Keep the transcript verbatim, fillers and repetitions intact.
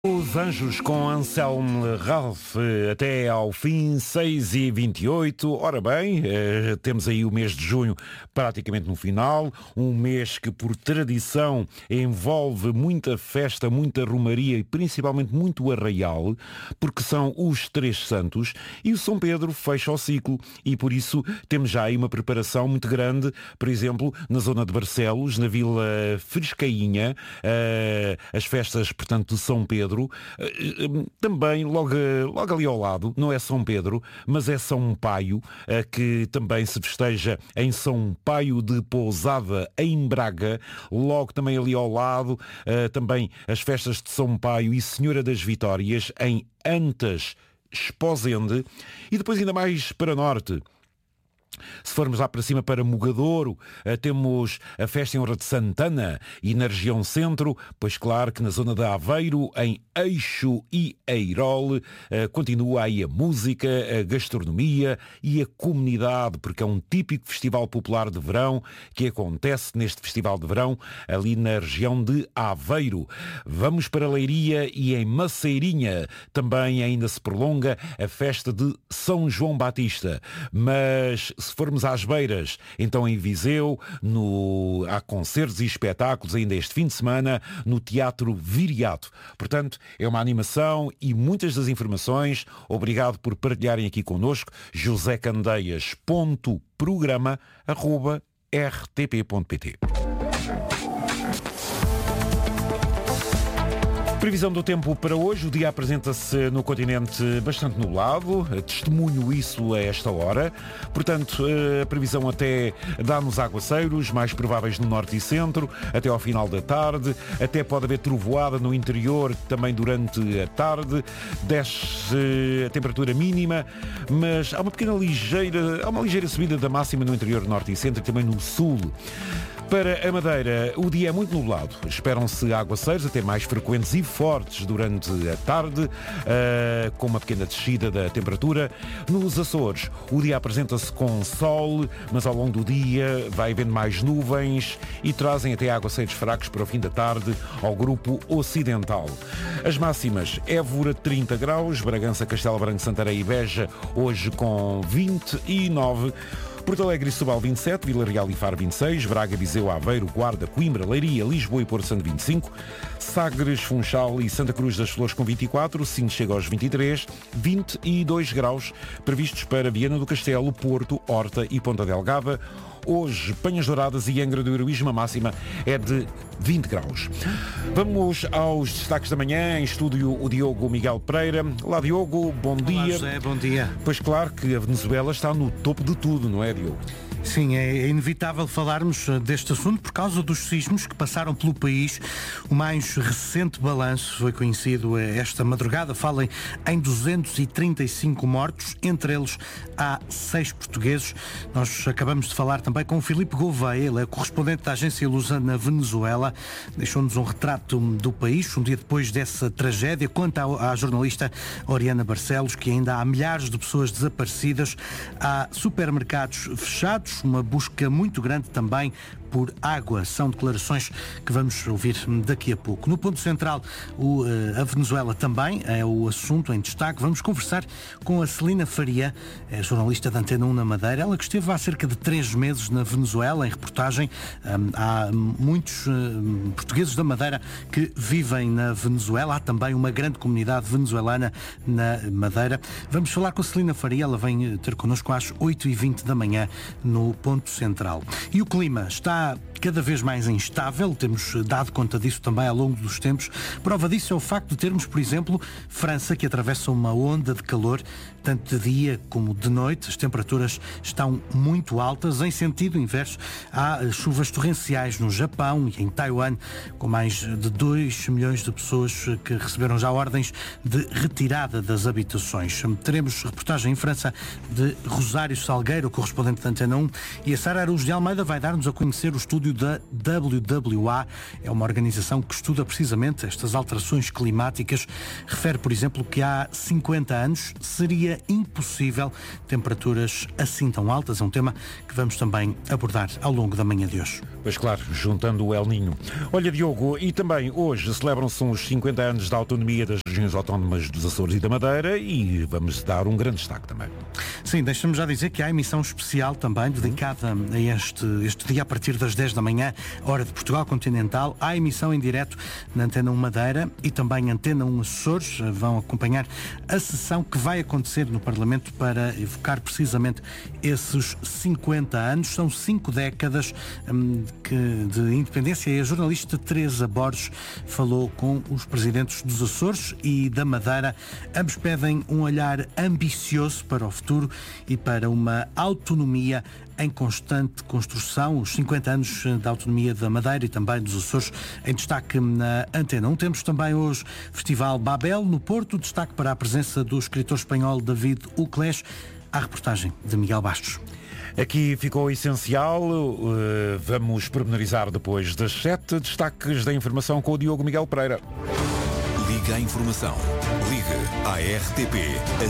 Os Anjos com Anselmo Ralph até ao fim, seis e vinte e oito. Ora bem, eh, temos aí o mês de junho praticamente no final, um mês que por tradição envolve muita festa, muita romaria e principalmente muito arraial, porque são os Três Santos e o São Pedro fecha o ciclo e por isso temos já aí uma preparação muito grande, por exemplo, na zona de Barcelos, na Vila Frescainha, eh, as festas, portanto, de São Pedro. Também logo, logo ali ao lado, não é São Pedro, mas é São Paio, que também se festeja em São Paio de Pousada, em Braga. Logo também ali ao lado, também as festas de São Paio e Senhora das Vitórias, em Antas, Esposende. E depois ainda mais para norte. Se formos lá para cima para Mogadouro, temos a festa em honra de Santana e na região centro, pois claro que na zona de Aveiro, em Eixo e Eirol, continua aí a música, a gastronomia e a comunidade, porque é um típico festival popular de verão que acontece neste festival de verão ali na região de Aveiro. Vamos para Leiria e em Maceirinha também ainda se prolonga a festa de São João Batista, mas se formos às beiras, então em Viseu, no... há concertos e espetáculos ainda este fim de semana no Teatro Viriato. Portanto, é uma animação e muitas das informações. Obrigado por partilharem aqui connosco. josé candeias ponto programa arroba r t p ponto p t. Previsão do tempo para hoje. O dia apresenta-se no continente bastante nublado. Testemunho isso a esta hora. Portanto, a previsão até dá-nos aguaceiros, mais prováveis no norte e centro, até ao final da tarde. Até pode haver trovoada no interior também durante a tarde. Desce a temperatura mínima, mas há uma pequena ligeira, há uma ligeira subida da máxima no interior norte e centro e também no sul. Para a Madeira, o dia é muito nublado. Esperam-se aguaceiros até mais frequentes e fortes durante a tarde, uh, com uma pequena descida da temperatura. Nos Açores, o dia apresenta-se com sol, mas ao longo do dia vai havendo mais nuvens e trazem até aguaceiros fracos para o fim da tarde ao grupo ocidental. As máximas: Évora trinta graus, Bragança, Castelo Branco, Santarém e Beja, hoje com vinte e nove. Porto Alegre e Setúbal vinte e sete, Vila Real e Faro vinte e seis, Braga, Viseu, Aveiro, Guarda, Coimbra, Leiria, Lisboa e Porto Santo vinte e cinco, Sagres, Funchal e Santa Cruz das Flores com vinte e quatro, Sines chega aos vinte e três, vinte e dois graus previstos para Viana do Castelo, Porto, Horta e Ponta Delgada. Hoje, Penhas Douradas e Angra do Heroísmo, a máxima é de vinte graus. Vamos aos destaques da manhã. Em estúdio, o Diogo Miguel Pereira. Olá, Diogo, bom Olá, dia. José, bom dia. Pois claro que a Venezuela está no topo de tudo, não é, Diogo? Sim, é inevitável falarmos deste assunto por causa dos sismos que passaram pelo país. O mais recente balanço foi conhecido esta madrugada. Falem em duzentos e trinta e cinco mortos, entre eles há seis portugueses. Nós acabamos de falar também com o Filipe Gouveia, ele é correspondente da agência Lusa na Venezuela. Deixou-nos um retrato do país, um dia depois dessa tragédia. Quanto à, à jornalista Oriana Barcelos, que ainda há milhares de pessoas desaparecidas, há supermercados fechados, uma busca muito grande também por água. São declarações que vamos ouvir daqui a pouco. No ponto central, o, a Venezuela também é o assunto em destaque. Vamos conversar com a Celina Faria, é jornalista da Antena um na Madeira. Ela que esteve há cerca de três meses na Venezuela, em reportagem. Há muitos portugueses da Madeira que vivem na Venezuela. Há também uma grande comunidade venezuelana na Madeira. Vamos falar com a Celina Faria. Ela vem ter connosco às oito e vinte da manhã no ponto central. E o clima está cada vez mais instável, temos dado conta disso também ao longo dos tempos. Prova disso é o facto de termos, por exemplo, França, que atravessa uma onda de calor, tanto de dia como de noite. As temperaturas estão muito altas. Em sentido inverso, há chuvas torrenciais no Japão e em Taiwan, com mais de dois milhões de pessoas que receberam já ordens de retirada das habitações. Teremos reportagem em França de Rosário Salgueiro, correspondente da Antena um, um e a Sara Araújo de Almeida vai dar-nos a conhecer o estúdio da W W A. É uma organização que estuda precisamente estas alterações climáticas. Refere, por exemplo, que há cinquenta anos seria impossível temperaturas assim tão altas. É um tema que vamos também abordar ao longo da manhã de hoje. Pois claro, juntando o El Niño. Olha, Diogo, e também hoje celebram-se os cinquenta anos da autonomia das regiões autónomas dos Açores e da Madeira e vamos dar um grande destaque também. Sim, deixa-me já dizer que há emissão especial também dedicada a este, este dia a partir das dez da manhã, hora de Portugal continental. Há emissão em direto na Antena um Madeira e também Antena um Açores. Vão acompanhar a sessão que vai acontecer no Parlamento para evocar precisamente esses cinquenta anos. São cinco décadas hum, que, de independência e a jornalista Teresa Borges falou com os presidentes dos Açores e da Madeira. Ambos pedem um olhar ambicioso para o futuro e para uma autonomia em constante construção. Os cinquenta anos da autonomia da Madeira e também dos Açores em destaque na Antena um. Temos também hoje Festival Babel no Porto, destaque para a presença do escritor espanhol David Uclés. A reportagem de Miguel Bastos. Aqui ficou o essencial, vamos pormenorizar depois das sete, destaques da informação com o Diogo Miguel Pereira. Liga à informação, liga à R T P.